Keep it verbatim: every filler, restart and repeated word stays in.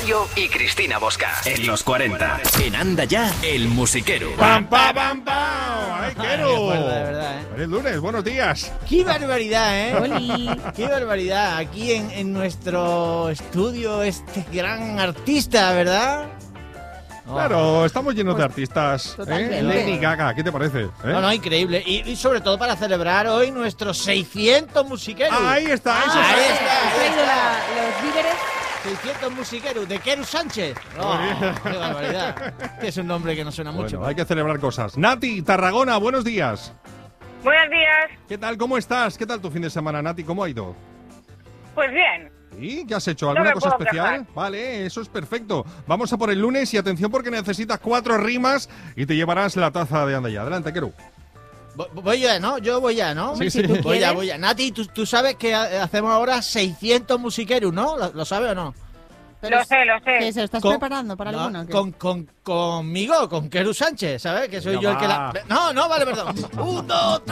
Gallo y Cristina Bosca. En los cuarenta. En Anda Ya, el musiquero. ¡Pam, pam, pam, pam! ¡Ay, Quero! Qué fuerte, de verdad, ¿eh? Feliz lunes, buenos días. ¡Qué barbaridad, eh! Oli. ¡Qué barbaridad! Aquí en, en nuestro estudio, este gran artista, ¿verdad? Oh. Claro, estamos llenos de artistas. Totalmente. ¿eh? Lady Gaga, ¿qué te parece? ¿Eh? No, no, increíble. Y, y sobre todo para celebrar hoy nuestros seiscientos musiqueros. Ahí está, eso Ah, ahí es. está, ¿Has ahí traído está. la- los víveres? seiscientos musiqueros de Quero Sánchez. Oh, ¡Qué barbaridad! Que es un nombre que no suena mucho. Bueno, hay que celebrar cosas. Nati, Tarragona, buenos días. Buenos días. ¿Qué tal? ¿Cómo estás? ¿Qué tal tu fin de semana, Nati? ¿Cómo ha ido? Pues bien. ¿Y qué has hecho? No ¿Alguna me cosa puedo especial? quejar. Vale, eso es perfecto. Vamos a por el lunes y atención porque necesitas cuatro rimas y te llevarás la taza de Anda Ya. Adelante, Quero. Vo- Voy ya, ¿no? Yo voy ya, ¿no? Sí, Si sí. tú Voy ya, quieres. voy ya. Nati, ¿tú, tú sabes que ha- hacemos ahora seiscientos musiqueros, ¿no? ¿Lo, lo sabes o no? Pero Lo sé, lo ¿qué, sé. ¿Se lo estás Con- preparando para No, alguno? o qué? con, con, conmigo, con Quero Sánchez, ¿sabes? Que soy Venga, yo el que va. la... No, no, vale, perdón. Un, dos,